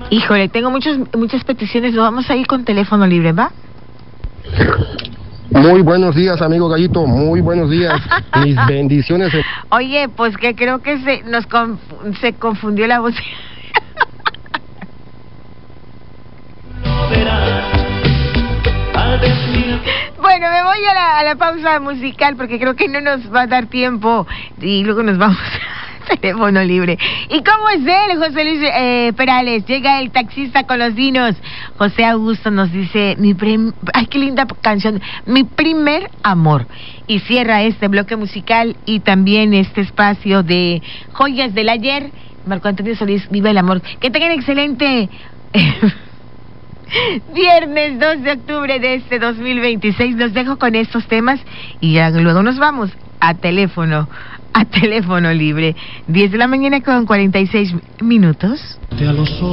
Híjole, tengo muchas peticiones, nos vamos a ir con teléfono libre, ¿va? Muy buenos días, amigo Gallito, muy buenos días. Mis bendiciones. Oye, pues que creo que se confundió la voz. Bueno, me voy a la pausa musical porque creo que no nos va a dar tiempo y luego nos vamos a teléfono libre. ¿Y cómo es él, José Luis Perales? Llega el taxista con los dinos. José Augusto nos dice, ay, qué linda canción, Mi Primer Amor. Y cierra este bloque musical y también este espacio de Joyas del Ayer. Marco Antonio Solís, viva el amor. Que tengan excelente viernes 2 de octubre de este 2026. Los dejo con estos temas y ya luego nos vamos a teléfono libre. 10 de la mañana con 46 minutos.